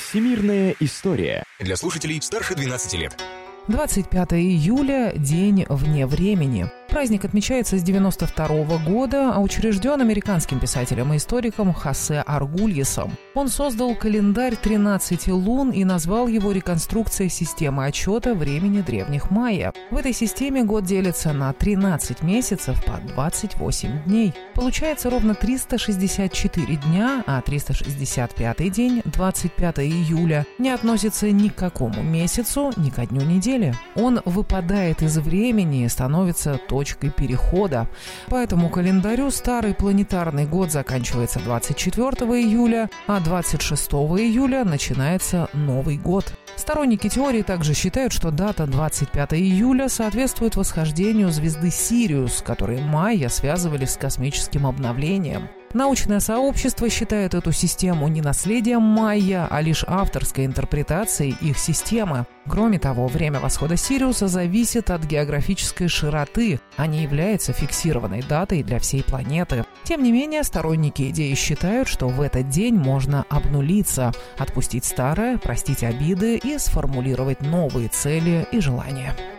Всемирная история. Для слушателей старше 12 лет. 25 июля – день вне времени. Праздник отмечается с 1992 года, а учрежден американским писателем и историком Хосе Аргульесом. Он создал календарь 13 лун и назвал его «Реконструкция системы отчета времени древних майя». В этой системе год делится на 13 месяцев по 28 дней. Получается ровно 364 дня, а 365-й день, 25 июля, не относится ни к какому месяцу, ни ко дню недели. Он выпадает из времени и становится точкой перехода. По этому календарю старый планетарный год заканчивается 24 июля, а 26 июля начинается Новый год. Сторонники теории также считают, что дата 25 июля соответствует восхождению звезды Сириус, которую майя связывали с космическим обновлением. Научное сообщество считает эту систему не наследием майя, а лишь авторской интерпретацией их системы. Кроме того, время восхода Сириуса зависит от географической широты, а не является фиксированной датой для всей планеты. Тем не менее, сторонники идеи считают, что в этот день можно обнулиться, отпустить старое, простить обиды и сформулировать новые цели и желания.